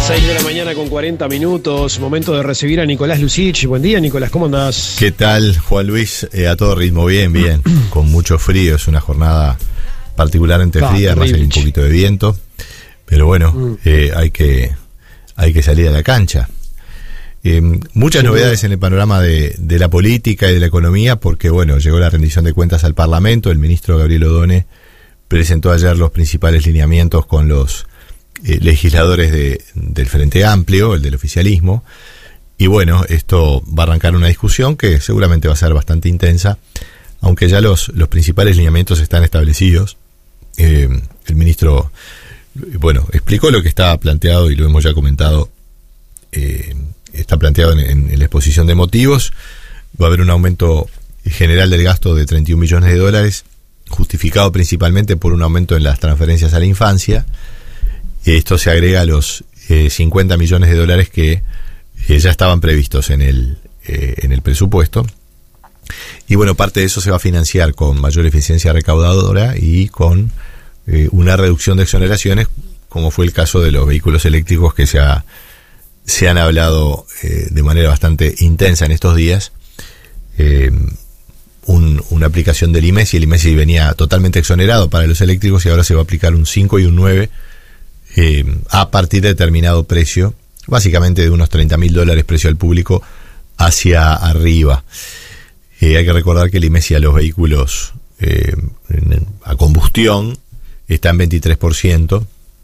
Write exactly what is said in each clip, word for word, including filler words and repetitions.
seis de la mañana con cuarenta minutos, momento de recibir a Nicolás Lucich. Buen día, Nicolás, ¿cómo andás? ¿Qué tal, Juan Luis? Eh, a todo ritmo, bien, bien, con mucho frío, es una jornada particularmente Ah, fría, además hay un terrible. poquito de viento, pero bueno, Mm. eh, hay que hay que salir a la cancha. Eh, muchas Sin novedades duda. en el panorama de, de la política y de la economía, porque bueno, llegó la rendición de cuentas al Parlamento, el ministro Gabriel Odone presentó ayer los principales lineamientos con los eh, legisladores de, del Frente Amplio, el del oficialismo, y bueno, esto va a arrancar una discusión que seguramente va a ser bastante intensa, aunque ya los, los principales lineamientos están establecidos. Eh, el ministro, bueno, explicó lo que estaba planteado y lo hemos ya comentado. Eh, está planteado en, en, en la exposición de motivos. Va a haber un aumento general del gasto de treinta y un millones de dólares, justificado principalmente por un aumento en las transferencias a la infancia. Esto se agrega a los eh, cincuenta millones de dólares que eh, ya estaban previstos en el, eh, en el presupuesto. Y bueno, parte de eso se va a financiar con mayor eficiencia recaudadora y con eh, una reducción de exoneraciones, como fue el caso de los vehículos eléctricos que se ha se han hablado eh, de manera bastante intensa en estos días. Eh, un, una aplicación del I M E S I, el I M E S I venía totalmente exonerado para los eléctricos y ahora se va a aplicar un cinco y un nueve eh, a partir de determinado precio, básicamente de unos treinta mil dólares precio al público hacia arriba. Eh, hay que recordar que el I M E S I a los vehículos eh, en, a combustión está en veintitrés por ciento.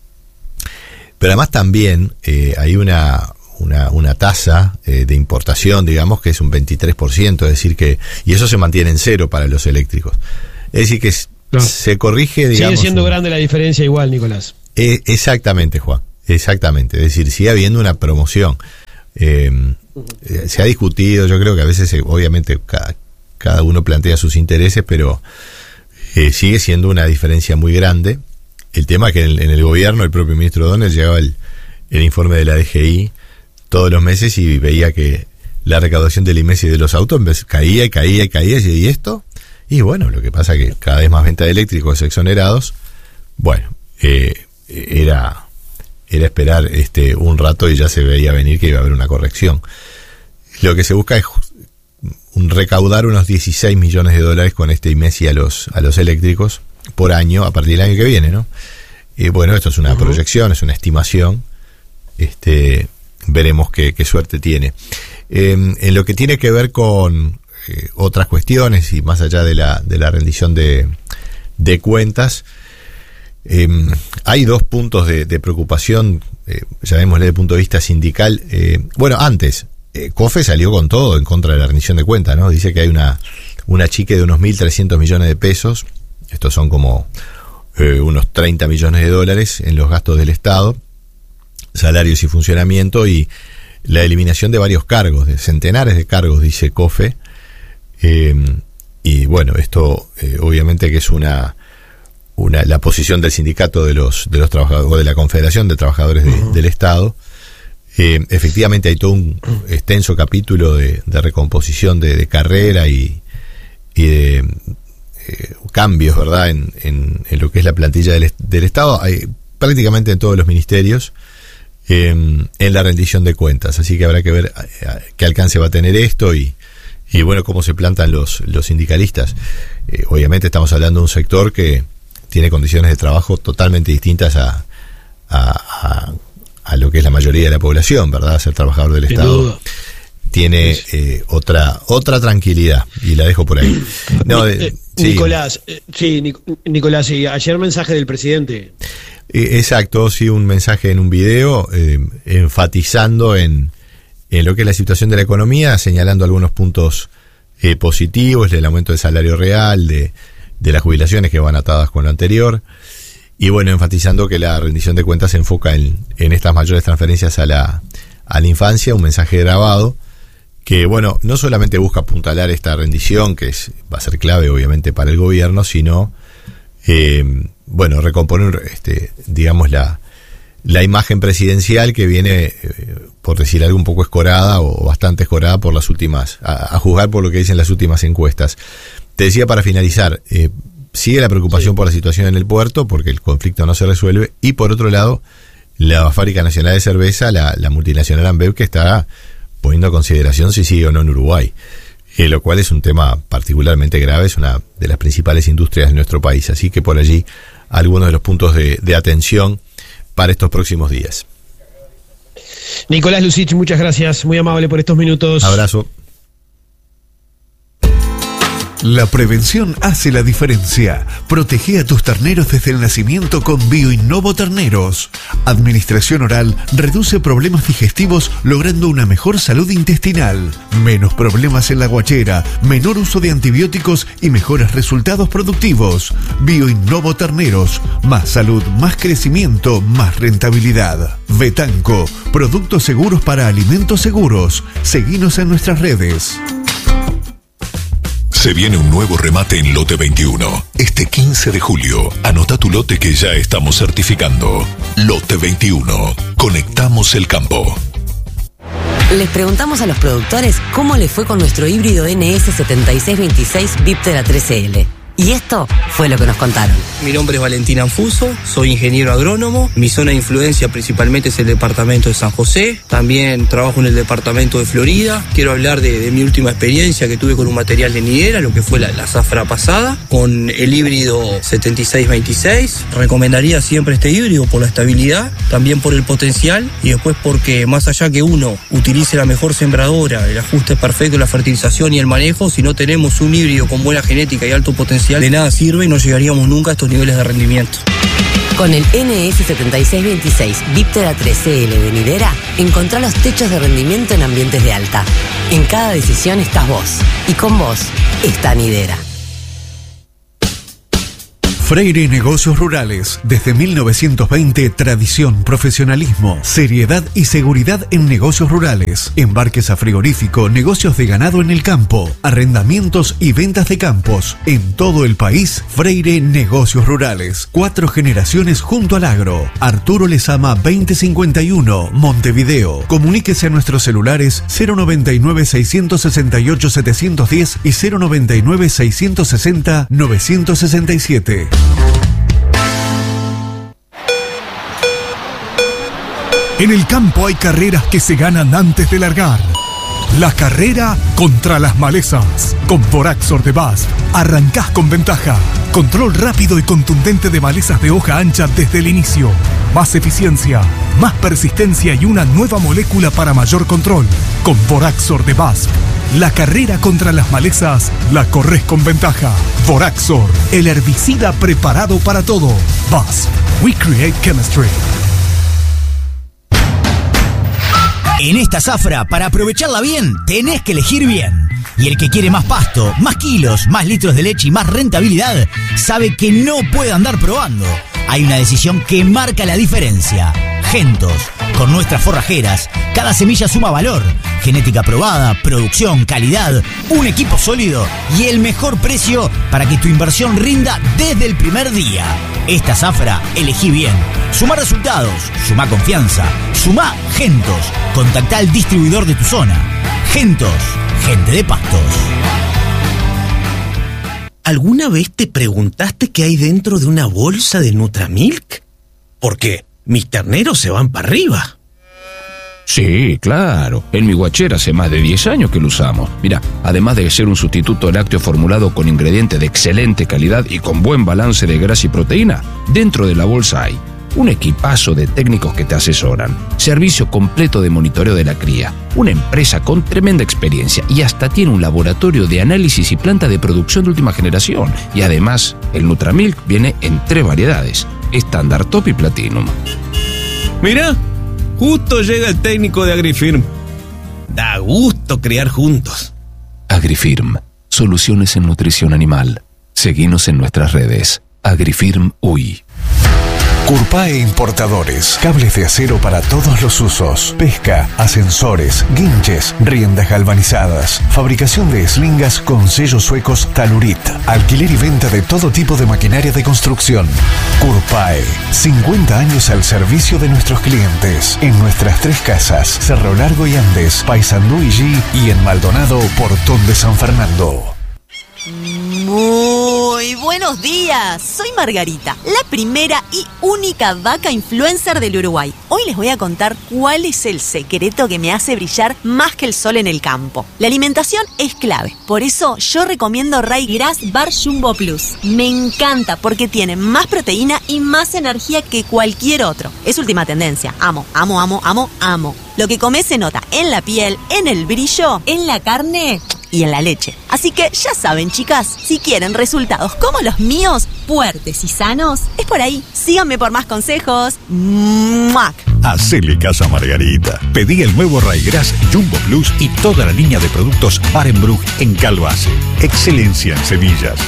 Pero además también eh, hay una, una, una tasa eh, de importación, digamos, que es un veintitrés por ciento, es decir que, y eso se mantiene en cero para los eléctricos. Es decir que s- No. se corrige, digamos. Sigue siendo un- grande la diferencia igual, Nicolás. eh, exactamente, Juan, exactamente. Es decir, sigue habiendo una promoción. Eh, eh, se ha discutido, yo creo que a veces, eh, obviamente, cada, cada uno plantea sus intereses, pero eh, sigue siendo una diferencia muy grande. El tema es que en el, en el gobierno el propio ministro O'Donnell llegaba el, el informe de la D G I todos los meses y veía que la recaudación del I M E S I de los autos en vez- caía y caía y caía. Y ¿y esto? Y bueno, lo que pasa es que cada vez más venta de eléctricos exonerados. Bueno, eh, era, era esperar este un rato y ya se veía venir que iba a haber una corrección. Lo que se busca es un, recaudar unos dieciséis millones de dólares con este I M E S I a los, a los eléctricos por año a partir del año que viene, ¿no? Y bueno, esto es una Ujú. proyección, es una estimación. Este, veremos qué, qué suerte tiene. Eh, en lo que tiene que ver con eh, otras cuestiones y más allá de la, de la rendición de, de cuentas, eh, hay dos puntos de, de preocupación, eh, llamémosle desde el punto de vista sindical. Eh, bueno, antes, eh, COFE salió con todo en contra de la rendición de cuentas, ¿no? Dice que hay una, una chique de unos mil trescientos millones de pesos. Estos son como eh, unos treinta millones de dólares en los gastos del Estado, salarios y funcionamiento, y la eliminación de varios cargos, de centenares de cargos, dice COFE. Eh, y bueno, esto eh, obviamente que es una, una la posición del sindicato de los de los trabajadores, o de la Confederación de Trabajadores de, uh-huh. del Estado. Eh, efectivamente hay todo un extenso capítulo de, de recomposición de, de carrera y, y de Eh, cambios, ¿verdad?, en, en, en lo que es la plantilla del, del Estado, hay prácticamente en todos los ministerios, eh, en la rendición de cuentas, así que habrá que ver eh, qué alcance va a tener esto y, y bueno, cómo se plantan los, los sindicalistas. Eh, obviamente estamos hablando de un sector que tiene condiciones de trabajo totalmente distintas a, a, a, a lo que es la mayoría de la población, ¿verdad?, ser trabajador del Sin Estado. duda. Tiene eh, otra otra tranquilidad, y la dejo por ahí. No, Eh, sí. Nicolás, eh, sí, Nic- Nicolás, sí, ayer mensaje del presidente. Eh, exacto, sí, un mensaje en un video eh, enfatizando en, en lo que es la situación de la economía, señalando algunos puntos eh, positivos del aumento del salario real, de, de las jubilaciones que van atadas con lo anterior, y bueno, enfatizando que la rendición de cuentas se enfoca en, en estas mayores transferencias a la, a la infancia, un mensaje grabado que, bueno, no solamente busca apuntalar esta rendición, que es, va a ser clave obviamente para el gobierno, sino eh, bueno, recomponer este, digamos la, la imagen presidencial que viene, eh, por decir algo, un poco escorada o bastante escorada por las últimas, a, a juzgar por lo que dicen las últimas encuestas. Te decía para finalizar, eh, sigue la preocupación sí. por la situación en el puerto, porque el conflicto no se resuelve, y por otro lado, la Fábrica Nacional de Cerveza, la, la multinacional Ambev, que está poniendo a consideración si sigue o no en Uruguay, eh, lo cual es un tema particularmente grave, es una de las principales industrias de nuestro país, así que por allí algunos de los puntos de, de atención para estos próximos días. Nicolás Lucich, muchas gracias, muy amable por estos minutos. Abrazo. La prevención hace la diferencia. Protege a tus terneros desde el nacimiento con Bioinnovo Terneros. Administración oral reduce problemas digestivos logrando una mejor salud intestinal, menos problemas en la guachera, menor uso de antibióticos y mejores resultados productivos. Bioinnovo Terneros. Más salud, más crecimiento, más rentabilidad. Betanco. Productos seguros para alimentos seguros. Seguinos en nuestras redes. Se viene un nuevo remate en Lote veintiuno. Este quince de julio, anota tu lote que ya estamos certificando. Lote veintiuno. Conectamos el campo. Les preguntamos a los productores cómo les fue con nuestro híbrido N S setenta y seis veintiséis Viptera trece L. Y esto fue lo que nos contaron. Mi nombre es Valentín Anfuso, soy ingeniero agrónomo. Mi zona de influencia principalmente es el departamento de San José. También trabajo en el departamento de Florida. Quiero hablar de, de mi última experiencia que tuve con un material de nidera, lo que fue la, la zafra pasada, con el híbrido setenta y seis veintiséis. Recomendaría siempre este híbrido por la estabilidad, también por el potencial y después porque más allá que uno utilice la mejor sembradora, el ajuste perfecto, la fertilización y el manejo, si no tenemos un híbrido con buena genética y alto potencial, de nada sirve y no llegaríamos nunca a estos niveles de rendimiento. Con el N S setenta y seis veintiséis Viptera trece L de nidera, encontrá los techos de rendimiento en ambientes de alta. En cada decisión estás vos, y con vos está nidera. Freire Negocios Rurales. Desde mil novecientos veinte, tradición, profesionalismo, seriedad y seguridad en negocios rurales. Embarques a frigorífico, negocios de ganado en el campo, arrendamientos y ventas de campos. En todo el país, Freire Negocios Rurales. Cuatro generaciones junto al agro. Arturo Lezama veinte cincuenta y uno, Montevideo. Comuníquese a nuestros celulares cero noventa y nueve, seiscientos sesenta y ocho, setecientos diez y cero noventa y nueve, seiscientos sesenta, novecientos sesenta y siete. En el campo hay carreras que se ganan antes de largar. La carrera contra las malezas. Con Boraxor de B A S F arrancás con ventaja. Control rápido y contundente de malezas de hoja ancha desde el inicio. Más eficiencia, más persistencia y una nueva molécula para mayor control. Con Boraxor de B A S F. La carrera contra las malezas la corres con ventaja. Boraxor, el herbicida preparado para todo. B A S F. We create chemistry. En esta zafra, para aprovecharla bien, tenés que elegir bien. Y el que quiere más pasto, más kilos, más litros de leche y más rentabilidad, sabe que no puede andar probando. Hay una decisión que marca la diferencia. Gentos. Con nuestras forrajeras, cada semilla suma valor. Genética probada, producción, calidad, un equipo sólido y el mejor precio para que tu inversión rinda desde el primer día. Esta zafra, elegí bien. Suma resultados, suma confianza, suma Gentos. Contactá al distribuidor de tu zona. Gentos, gente de pastos. ¿Alguna vez te preguntaste qué hay dentro de una bolsa de Nutramilk? Porque mis terneros se van para arriba. Sí, claro. En mi guachera hace más de diez años que lo usamos. Mira, además de ser un sustituto lácteo formulado con ingredientes de excelente calidad y con buen balance de grasa y proteína, dentro de la bolsa hay un equipazo de técnicos que te asesoran, servicio completo de monitoreo de la cría, una empresa con tremenda experiencia y hasta tiene un laboratorio de análisis y planta de producción de última generación. Y además, el Nutramilk viene en tres variedades, estándar, top y platinum. Mirá, justo llega el técnico de Agrifirm. Da gusto crear juntos. Agrifirm, soluciones en nutrición animal. Seguinos en nuestras redes. Agrifirm U I. Curpae Importadores. Cables de acero para todos los usos. Pesca, ascensores, guinches, riendas galvanizadas. Fabricación de eslingas con sellos suecos Talurit. Alquiler y venta de todo tipo de maquinaria de construcción. Curpae. cincuenta años al servicio de nuestros clientes. En nuestras tres casas, Cerro Largo y Andes, Paysandú y G, y en Maldonado, Portón de San Fernando. Muy Muy buenos días, soy Margarita, la primera y única vaca influencer del Uruguay. Hoy les voy a contar cuál es el secreto que me hace brillar más que el sol en el campo. La alimentación es clave, por eso yo recomiendo Ryegrass Bar Jumbo Plus. Me encanta porque tiene más proteína y más energía que cualquier otro. Es última tendencia, amo, amo, amo, amo, amo. Lo que comes se nota en la piel, en el brillo, en la carne y en la leche. Así que ya saben, chicas, si quieren resultados como los míos, fuertes y sanos, es por ahí. Síganme por más consejos. ¡Muac! Hacele caso a Margarita. Pedí el nuevo Ryegrass Jumbo Plus y toda la línea de productos Barenbrug en Calvace. Excelencia en semillas.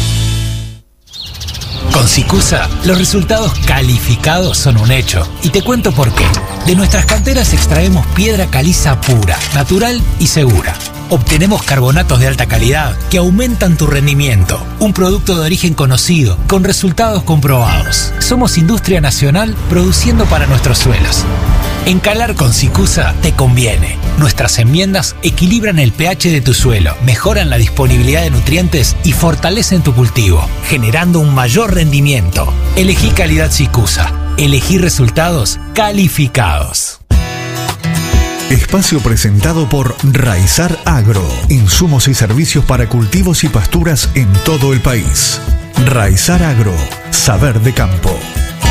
Con Sicusa, los resultados calificados son un hecho. Y te cuento por qué. De nuestras canteras extraemos piedra caliza pura, natural y segura. Obtenemos carbonatos de alta calidad que aumentan tu rendimiento. Un producto de origen conocido, con resultados comprobados. Somos industria nacional produciendo para nuestros suelos. Encalar con Sicusa te conviene. Nuestras enmiendas equilibran el pH de tu suelo, mejoran la disponibilidad de nutrientes y fortalecen tu cultivo, generando un mayor rendimiento. Elegí calidad Sicusa. Elegí resultados calificados. Espacio presentado por Raizar Agro. Insumos y servicios para cultivos y pasturas en todo el país. Raizar Agro. Saber de campo.